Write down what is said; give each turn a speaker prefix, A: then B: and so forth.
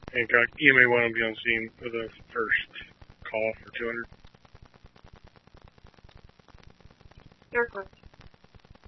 A: Hancock, EMA 1 will be on scene for the first call for 200.
B: Aircraft.